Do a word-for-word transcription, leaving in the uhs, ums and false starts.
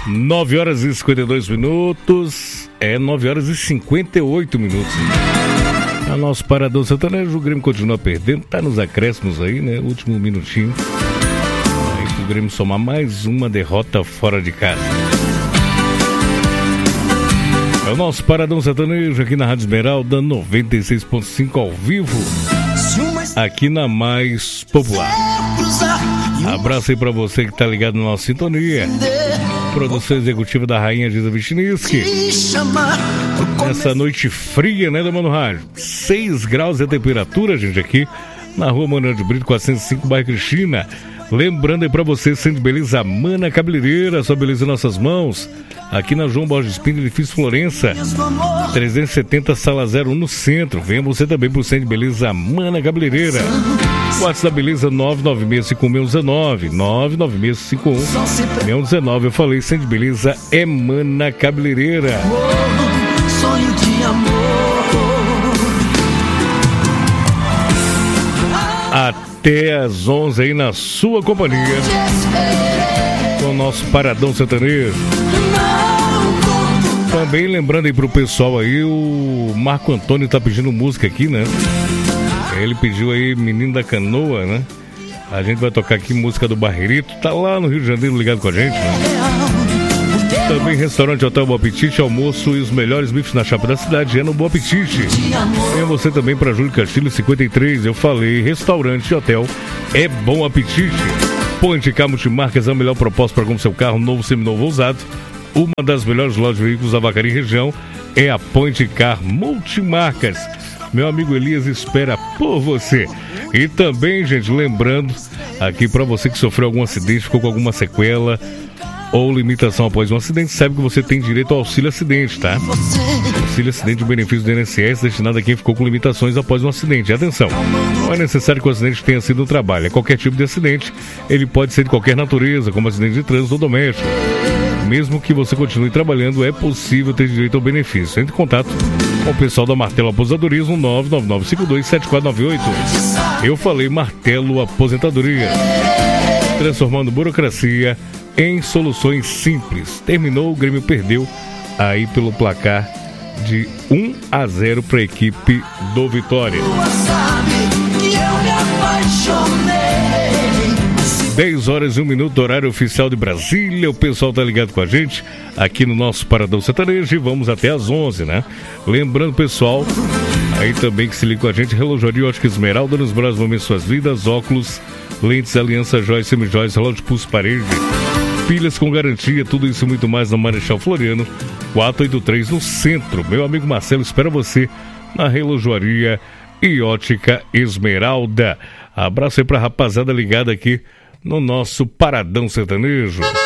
nove horas e cinquenta e dois minutos. É nove horas e cinquenta e oito minutos. É o nosso Paradão Sertanejo. O Grêmio continua perdendo. Tá nos acréscimos aí, né? Último minutinho. Aí o Grêmio somar mais uma derrota fora de casa. É o nosso Paradão Sertanejo aqui na Rádio Esmeralda noventa e seis ponto cinco ao vivo. Aqui na mais popular. Abraço aí pra você que tá ligado na nossa sintonia. Produção executiva da Rainha Giza Vichniski. Essa noite fria, né, da Mano Rádio? seis graus de temperatura, gente, aqui na rua Manuel de Brito, quatrocentos e cinco, bairro Cristina. Lembrando aí pra você, Centro de Beleza Mana Cabeleireira, sua beleza em nossas mãos. Aqui na João Borges Pinto, edifício Florença, trezentos e setenta, sala zero um no centro. Venha você também pro Centro de Beleza Mana Cabeleireira. WhatsApp da Beleza nove nove seis cinco um um um nove, nove nove seis cinco um um um nove. Eu falei, Centro de Beleza é Mana Cabeleireira. Sonho de amor. Até às onze aí na sua companhia, com o nosso Paradão Sertanejo. Também lembrando aí pro pessoal aí, o Marco Antônio tá pedindo música aqui, né? Ele pediu aí Menino da Canoa, né? A gente vai tocar aqui música do Barreirito, tá lá no Rio de Janeiro ligado com a gente, né? Também restaurante Hotel Bom Apetite, almoço e os melhores bifes na chapa da cidade é no Bom Apetite. Venha você também para Júlio Castilho cinquenta e três, eu falei, restaurante e hotel é Bom Apetite. Ponte Car Multimarcas é a melhor proposta para comprar seu carro novo, seminovo ou usado. Uma das melhores lojas de veículos da Vacaria e região é a Ponte Car Multimarcas. Meu amigo Elias espera por você. E também, gente, lembrando aqui para você que sofreu algum acidente, ficou com alguma sequela ou limitação após um acidente, sabe que você tem direito ao auxílio acidente, tá? Auxílio acidente, o benefício do I N S S destinado a quem ficou com limitações após um acidente. Atenção, não é necessário que o acidente tenha sido no trabalho. É qualquer tipo de acidente, ele pode ser de qualquer natureza, como acidente de trânsito ou doméstico. Mesmo que você continue trabalhando, é possível ter direito ao benefício. Entre em contato com o pessoal da Martelo Aposentadorismo, nove nove nove cinco dois sete quatro nove oito. Eu falei Martelo Aposentadoria, transformando burocracia em soluções simples. Terminou, o Grêmio perdeu aí pelo placar de um a zero para a equipe do Vitória. dez horas e um minuto, horário oficial de Brasília. O pessoal tá ligado com a gente aqui no nosso Paradão Sertanejo e vamos até às onze, né? Lembrando, pessoal, aí também que se liga com a gente, Relojoaria Ótica Esmeralda, nos melhores momentos de suas vidas, óculos, lentes, aliança, joias, semijoias, relógio de pulso, parede, pilhas com garantia, tudo isso e muito mais na Marechal Floriano, quatrocentos e oitenta e três no centro. Meu amigo Marcelo espera você na Relojoaria e Ótica Esmeralda. Abraço aí pra rapaziada ligada aqui no nosso Paradão Sertanejo.